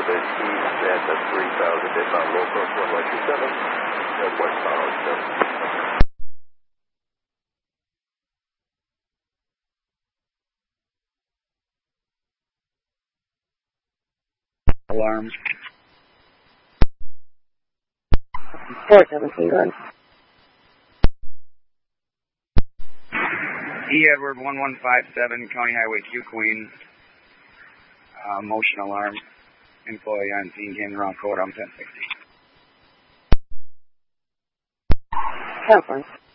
the east at the 3000, inbound low cost 1127, and westbound 7. Alarm. 417, go ahead. E. Edward 1157, County Highway Q Queen. Motion alarm. Employee on scene, came around code, I'm 1060. California.